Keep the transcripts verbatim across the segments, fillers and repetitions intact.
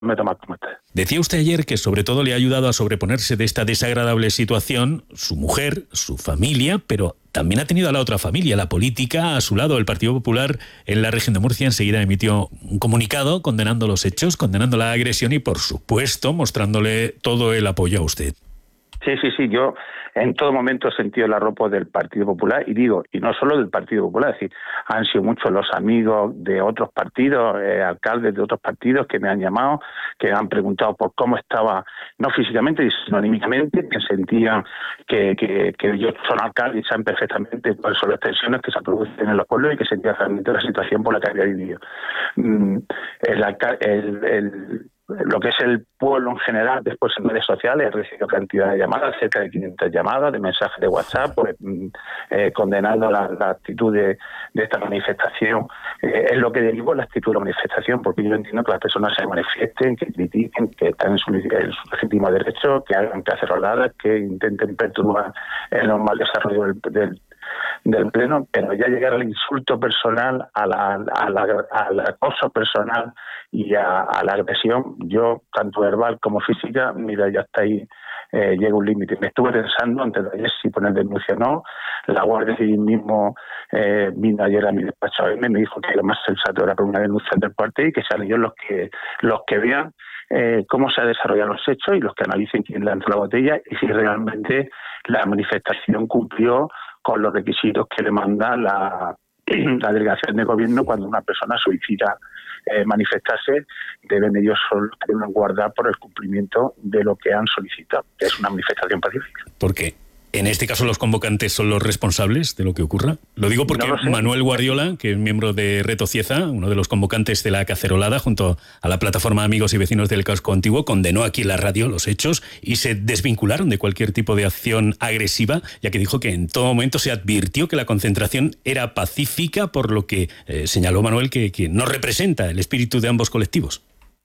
me tomas como estás. Decía usted ayer que sobre todo le ha ayudado a sobreponerse de esta desagradable situación su mujer, su familia, pero también ha tenido a la otra familia, la política, a su lado. El Partido Popular en la región de Murcia enseguida emitió un comunicado condenando los hechos, condenando la agresión y, por supuesto, mostrándole todo el apoyo a usted. Sí, sí, sí, yo en todo momento he sentido el arropo del Partido Popular, y digo, y no solo del Partido Popular, es decir, han sido muchos los amigos de otros partidos, eh, alcaldes de otros partidos que me han llamado, que han preguntado por cómo estaba, no físicamente, sino anímicamente, que sentían que, que, que ellos son alcaldes y saben perfectamente cuáles son las tensiones que se producen en los pueblos y que sentían realmente la situación por la que había vivido. Mm, el, el, el Lo que es el pueblo en general, después en redes sociales, he recibido cantidad de llamadas, cerca de quinientas llamadas, de mensajes de WhatsApp, pues, eh, condenando la, la actitud de, de esta manifestación. Eh, es lo que derivó la actitud de la manifestación, porque yo entiendo que las personas se manifiesten, que critiquen, que están en su, en su legítimo derecho, que hagan caceroladas, que intenten perturbar el normal desarrollo del, del del pleno, pero ya llegar al insulto personal, a la, a la, al acoso personal y a, a la agresión, yo, tanto verbal como física, mira, ya está ahí, eh, llega un límite. Me estuve pensando antes de ayer si poner denuncia o no. La Guardia Civil mismo eh, vino ayer a mi despacho a verme, me dijo que lo más sensato era poner una denuncia del cuartel y que sean ellos los que, los que vean eh, cómo se han desarrollado los hechos y los que analicen quién lanzó la botella y si realmente la manifestación cumplió con los requisitos que le manda la, la delegación de gobierno cuando una persona solicita eh, manifestarse. Deben ellos solo guardar por el cumplimiento de lo que han solicitado, que es una manifestación pacífica. ¿Por qué? ¿En este caso los convocantes son los responsables de lo que ocurra? Lo digo porque no lo Manuel Guardiola, que es miembro de Reto Cieza, uno de los convocantes de la cacerolada, junto a la plataforma Amigos y Vecinos del Casco Antiguo, condenó aquí en la radio los hechos y se desvincularon de cualquier tipo de acción agresiva, ya que dijo que en todo momento se advirtió que la concentración era pacífica, por lo que eh, señaló Manuel que, que no representa el espíritu de ambos colectivos.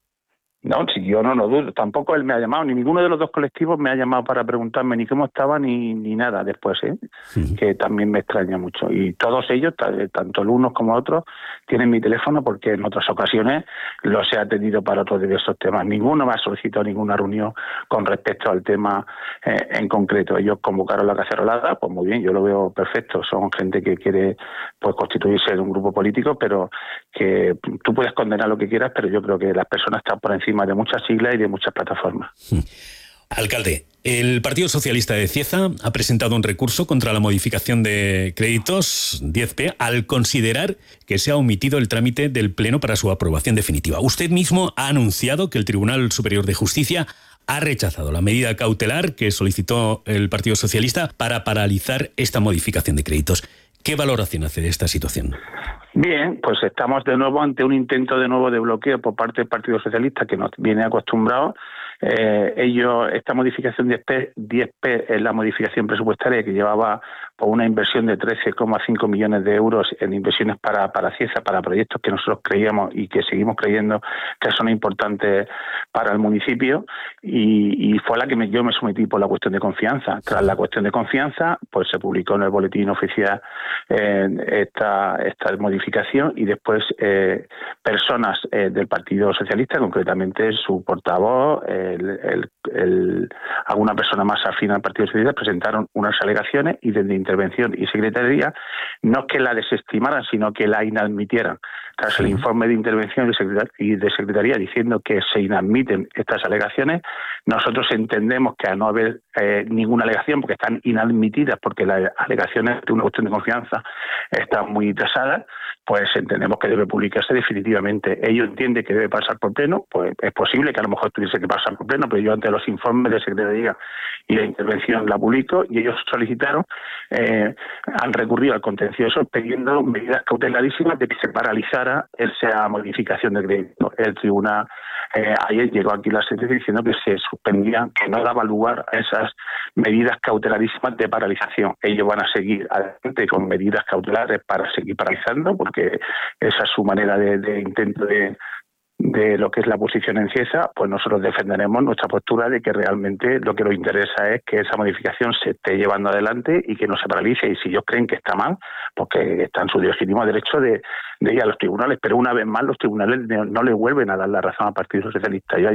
No, si yo no lo dudo, tampoco él me ha llamado, ni ninguno de los dos colectivos me ha llamado para preguntarme ni cómo estaba ni, ni nada después, ¿eh? Sí. Que también me extraña mucho. Y todos ellos, tanto el uno como otros, tienen mi teléfono porque en otras ocasiones los he atendido para otros diversos temas. Ninguno me ha solicitado ninguna reunión con respecto al tema eh, en concreto. Ellos convocaron la cacerolada, pues muy bien, yo lo veo perfecto. Son gente que quiere pues constituirse en un grupo político, pero que tú puedes condenar lo que quieras, pero yo creo que las personas están por encima de muchas siglas y de muchas plataformas. Alcalde, el Partido Socialista de Cieza ha presentado un recurso contra la modificación de créditos diez P al considerar que se ha omitido el trámite del Pleno para su aprobación definitiva. Usted mismo ha anunciado que el Tribunal Superior de Justicia ha rechazado la medida cautelar que solicitó el Partido Socialista para paralizar esta modificación de créditos. ¿Qué valoración hace de esta situación? Bien, pues estamos de nuevo ante un intento de nuevo de bloqueo por parte del Partido Socialista que nos viene acostumbrado. Eh, ellos, esta modificación diez P es la modificación presupuestaria que llevaba por una inversión de trece coma cinco millones de euros en inversiones para, para Cieza, para proyectos que nosotros creíamos y que seguimos creyendo que son importantes para el municipio, y, y fue la que me, yo me sometí por la cuestión de confianza. Tras la cuestión de confianza, pues se publicó en el boletín oficial eh, esta, esta modificación y después eh, personas eh, del Partido Socialista, concretamente su portavoz, el, el, el, alguna persona más afín al Partido Socialista, presentaron unas alegaciones y desde Intervención y Secretaría no es que la desestimaran, sino que la inadmitieran. Tras el informe de Intervención y de Secretaría diciendo que se inadmiten estas alegaciones, nosotros entendemos que al no haber eh, ninguna alegación, porque están inadmitidas, porque las alegaciones de una cuestión de confianza están muy tasadas, pues entendemos que debe publicarse definitivamente. Ellos entienden que debe pasar por pleno, pues es posible que a lo mejor tuviese que pasar por pleno, pero yo ante los informes de Secretaría y de Intervención la publico, y ellos solicitaron, eh, han recurrido al contencioso pidiendo medidas cautelarísimas de que se paralizara esa modificación de crédito. El tribunal eh, ayer llegó aquí la sentencia diciendo que se suspendía, que no daba lugar a esas medidas cautelarísimas de paralización. Ellos van a seguir adelante con medidas cautelares para seguir paralizando, porque esa es su manera de, de intento de de lo que es la posición en Ciesa, pues nosotros defenderemos nuestra postura de que realmente lo que nos interesa es que esa modificación se esté llevando adelante y que no se paralice. Y si ellos creen que está mal, pues que está en su legítimo derecho de, de ir a los tribunales. Pero una vez más, los tribunales no, no le vuelven a dar la razón al Partido Socialista. Yo